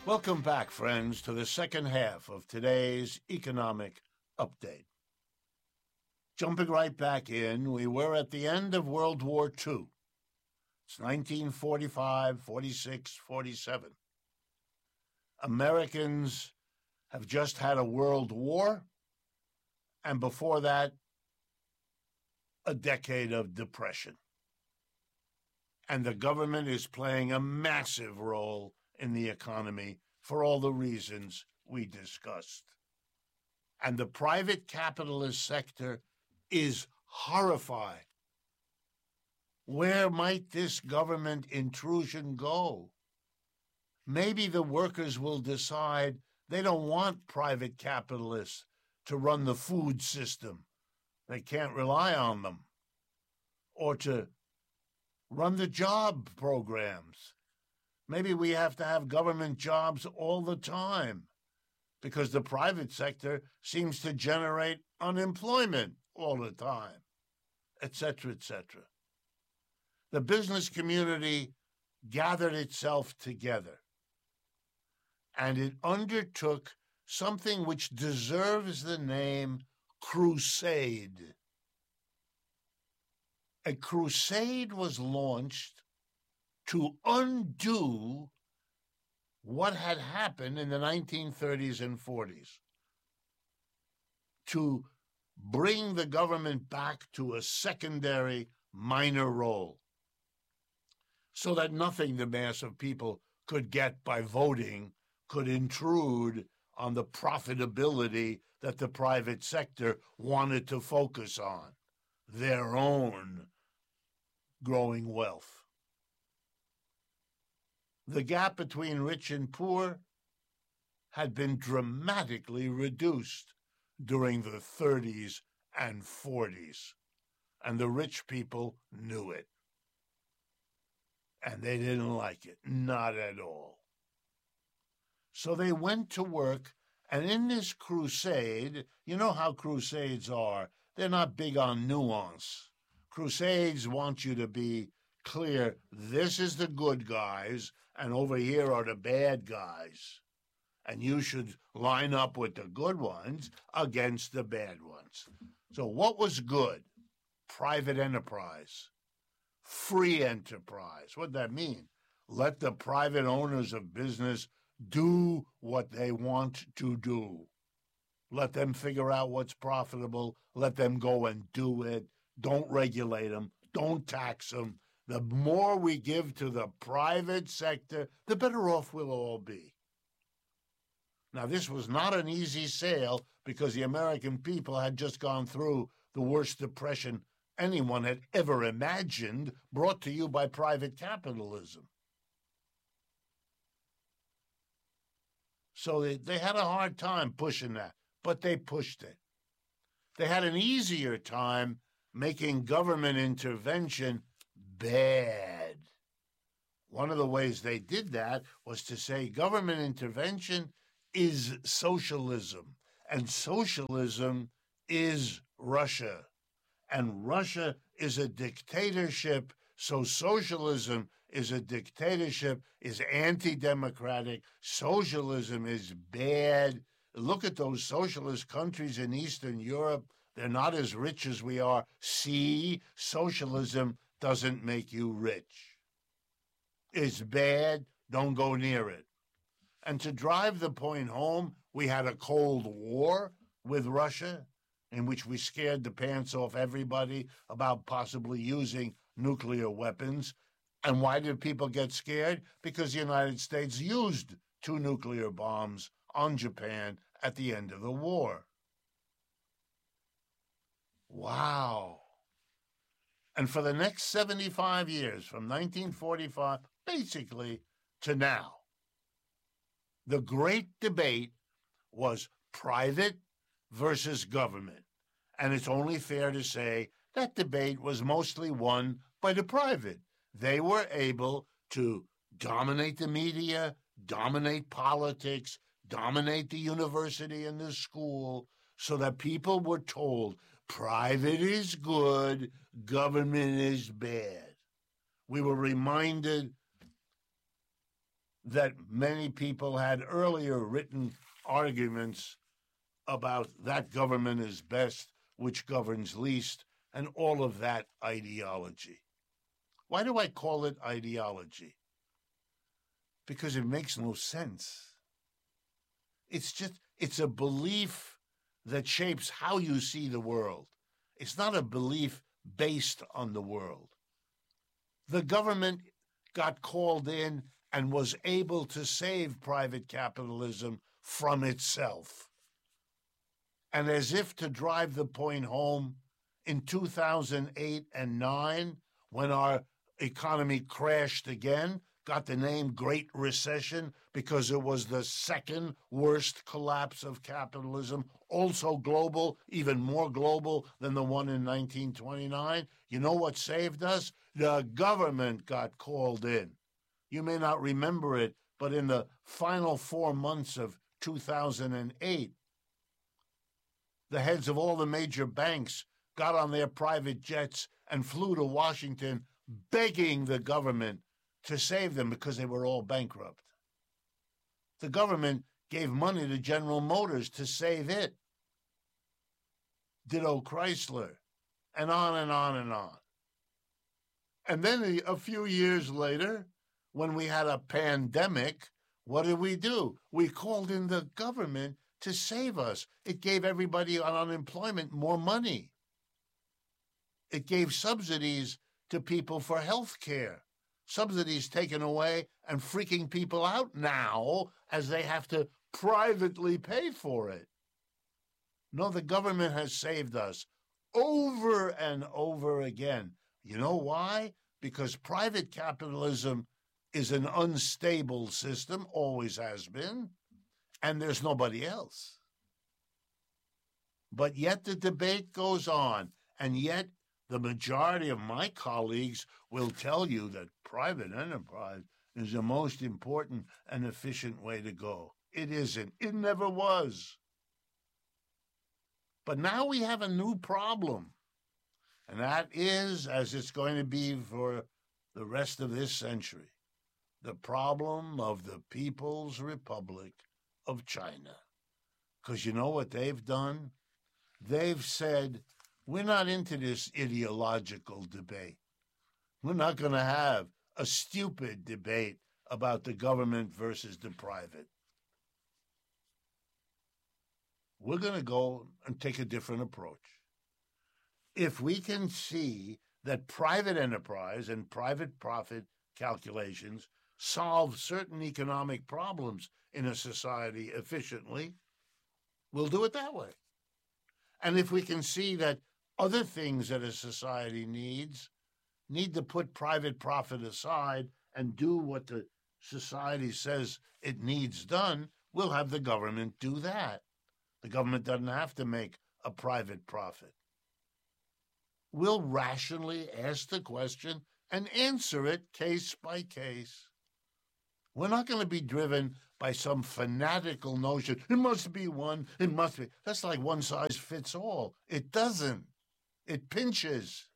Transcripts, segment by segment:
Welcome back, friends, to the second half of today's economic update. Jumping right back in, we were at the end of World War II. It's 1945, 46, 47. Americans have just had a world war, and before that, a decade of depression. And the government is playing a massive role in the economy for all the reasons we discussed. And the private capitalist sector is horrified. Where might this government intrusion go? Maybe the workers will decide they don't want private capitalists to run the food system. They can't rely on them. Or to run the job programs. Maybe we have to have government jobs all the time because the private sector seems to generate unemployment all the time, etc., etc. The business community gathered itself together and it undertook something which deserves the name crusade. A crusade was launched to undo what had happened in the 1930s and 40s, to bring the government back to a secondary, minor role, so that nothing the mass of people could get by voting could intrude on the profitability that the private sector wanted to focus on, their own growing wealth. The gap between rich and poor had been dramatically reduced during the 30s and 40s, and the rich people knew it. And they didn't like it, not at all. So they went to work, and in this crusade, you know how crusades are. They're not big on nuance. Crusades want you to be clear, this is the good guys, and over here are the bad guys. And you should line up with the good ones against the bad ones. So what was good? Private enterprise. Free enterprise. What'd that mean? Let the private owners of business do what they want to do. Let them figure out what's profitable. Let them go and do it. Don't regulate them. Don't tax them. The more we give to the private sector, the better off we'll all be. Now, this was not an easy sale because the American people had just gone through the worst depression anyone had ever imagined, brought to you by private capitalism. So they had a hard time pushing that, but they pushed it. They had an easier time making government intervention bad. One of the ways they did that was to say government intervention is socialism, and socialism is Russia, and Russia is a dictatorship, so socialism is a dictatorship, is anti-democratic, socialism is bad. Look at those socialist countries in Eastern Europe. They're not as rich as we are. See, socialism doesn't make you rich. It's bad. Don't go near it. And to drive the point home, we had a Cold War with Russia in which we scared the pants off everybody about possibly using nuclear weapons. And why did people get scared? Because the United States used 2 nuclear bombs on Japan at the end of the war. Wow. And for the next 75 years, from 1945, basically, to now, the great debate was private versus government. And it's only fair to say that debate was mostly won by the private. They were able to dominate the media, dominate politics, dominate the university and the school, so that people were told private is good, government is bad. We were reminded that many people had earlier written arguments about that government is best, which governs least, and all of that ideology. Why do I call it ideology? Because it makes no sense. It's a belief that shapes how you see the world. It's not a belief based on the world. The government got called in and was able to save private capitalism from itself. And as if to drive the point home, in 2008 and 9, when our economy crashed again, got the name Great Recession because it was the second worst collapse of capitalism, also global, even more global than the one in 1929. You know what saved us? The government got called in. You may not remember it, but in the final 4 months of 2008, the heads of all the major banks got on their private jets and flew to Washington begging the government to save them because they were all bankrupt. The government gave money to General Motors to save it. Ditto Chrysler, and on and on and on. And then a few years later, when we had a pandemic, what did we do? We called in the government to save us. It gave everybody on unemployment more money. It gave subsidies to people for health care. Subsidies taken away and freaking people out now as they have to privately pay for it. No, the government has saved us over and over again. You know why? Because private capitalism is an unstable system, always has been, and there's nobody else. But yet the debate goes on, and yet the majority of my colleagues will tell you that private enterprise is the most important and efficient way to go. It isn't. It never was. But now we have a new problem, and that is, as it's going to be for the rest of this century, the problem of the People's Republic of China. Because you know what they've done? They've said, we're not into this ideological debate. We're not going to have a stupid debate about the government versus the private. We're going to go and take a different approach. If we can see that private enterprise and private profit calculations solve certain economic problems in a society efficiently, we'll do it that way. And if we can see that other things that a society need to put private profit aside and do what the society says it needs done, we'll have the government do that. The government doesn't have to make a private profit. We'll rationally ask the question and answer it case by case. We're not going to be driven by some fanatical notion. It must be one, it must be. That's like one size fits all. It doesn't. It pinches.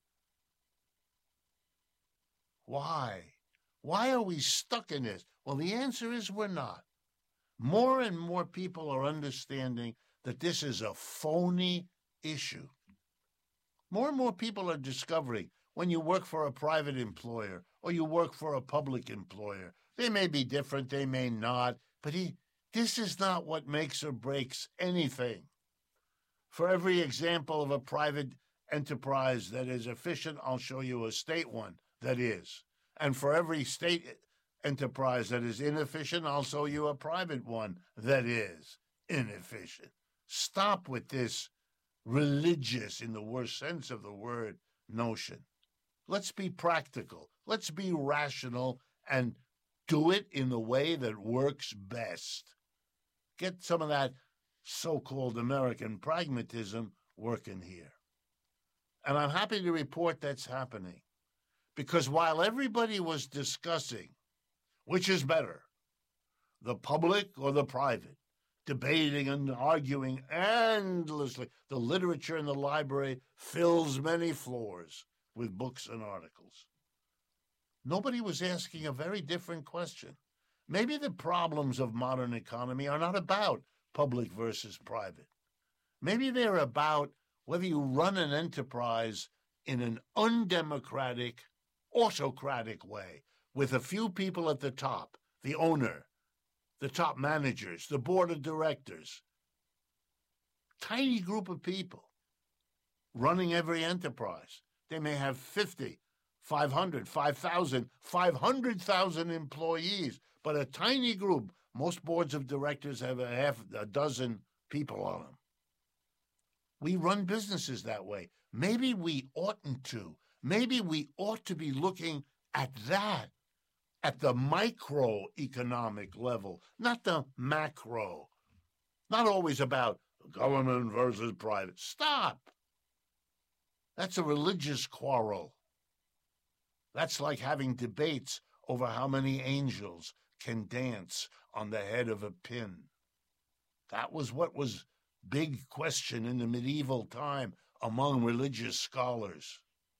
Why? Why are we stuck in this? Well, the answer is we're not. More and more people are understanding that this is a phony issue. More and more people are discovering when you work for a private employer or you work for a public employer, they may be different, they may not, but this is not what makes or breaks anything. For every example of a private enterprise that is efficient, I'll show you a state one that is. And for every state enterprise that is inefficient, I'll show you a private one that is inefficient. Stop with this religious, in the worst sense of the word, notion. Let's be practical. Let's be rational and do it in the way that works best. Get some of that so-called American pragmatism working here. And I'm happy to report that's happening. Because while everybody was discussing which is better, the public or the private, debating and arguing endlessly, the literature in the library fills many floors with books and articles. Nobody was asking a very different question. Maybe the problems of modern economy are not about public versus private. Maybe they're about whether you run an enterprise in an undemocratic, autocratic way, with a few people at the top, the owner, the top managers, the board of directors, tiny group of people running every enterprise. They may have 50, 500, 5,000, 500,000 employees, but a tiny group. Most boards of directors have a dozen people on them. We run businesses that way. Maybe we oughtn't to. Maybe we ought to be looking at that, at the microeconomic level, not the macro. Not always about government versus private. Stop. That's a religious quarrel. That's like having debates over how many angels can dance on the head of a pin. That was what was big question in the medieval time among religious scholars.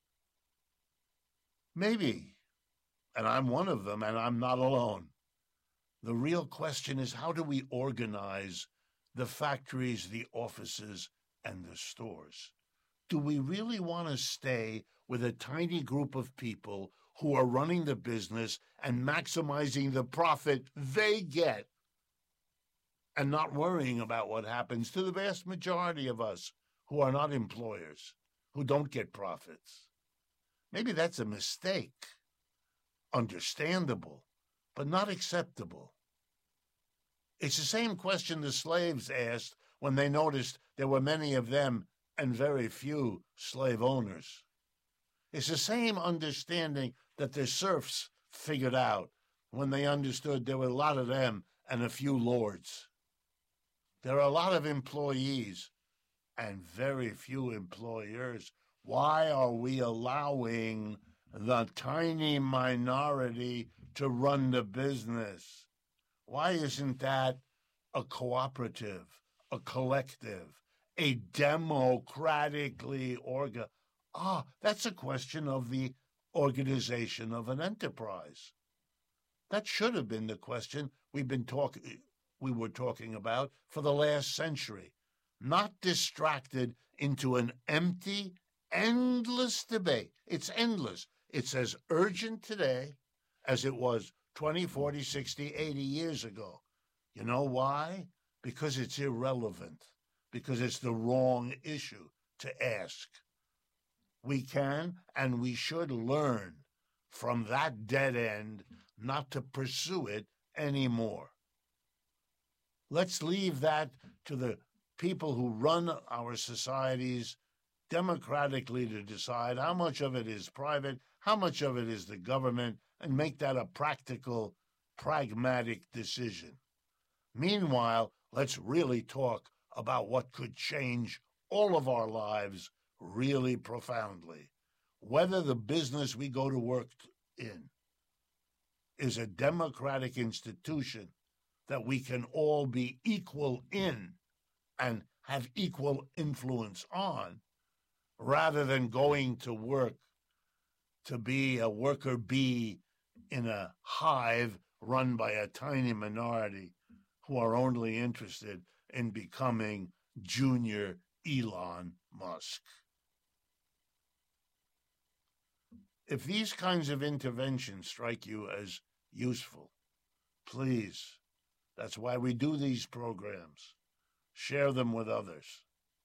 Maybe, and I'm one of them, and I'm not alone. The real question is, how do we organize the factories, the offices, and the stores? Do we really want to stay with a tiny group of people who are running the business and maximizing the profit they get and not worrying about what happens to the vast majority of us who are not employers, who don't get profits? Maybe that's a mistake. Understandable, but not acceptable. It's the same question the slaves asked when they noticed there were many of them and very few slave owners. It's the same understanding that the serfs figured out when they understood there were a lot of them and a few lords. There are a lot of employees and very few employers. Why are we allowing the tiny minority to run the business? Why isn't that a cooperative, a collective, a democratically that's a question of the organization of an enterprise. That should have been the question we were talking about for the last century, not distracted into an empty, endless debate. It's endless. It's as urgent today as it was 20, 40, 60, 80 years ago. You know why? Because it's irrelevant. Because it's the wrong issue to ask. We can and we should learn from that dead end not to pursue it anymore. Let's leave that to the people who run our societies democratically to decide how much of it is private, how much of it is the government, and make that a practical, pragmatic decision. Meanwhile, let's really talk about what could change all of our lives really profoundly. Whether the business we go to work in is a democratic institution that we can all be equal in and have equal influence on, rather than going to work to be a worker bee in a hive run by a tiny minority who are only interested in becoming junior Elon Musk. If these kinds of interventions strike you as useful, please, that's why we do these programs. Share them with others.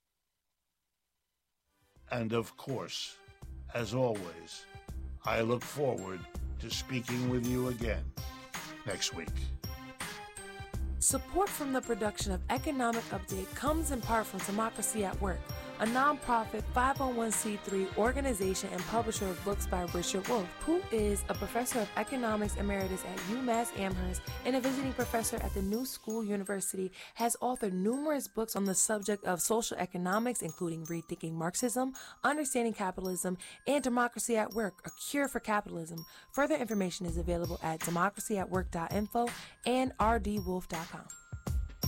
And of course, as always, I look forward to speaking with you again next week. Support from the production of Economic Update comes in part from Democracy at Work, a nonprofit 501c3 organization and publisher of books by Richard Wolff, who is a professor of economics emeritus at UMass Amherst and a visiting professor at the New School University, has authored numerous books on the subject of social economics, including Rethinking Marxism, Understanding Capitalism, and Democracy at Work, A Cure for Capitalism. Further information is available at democracyatwork.info and rdwolf.com.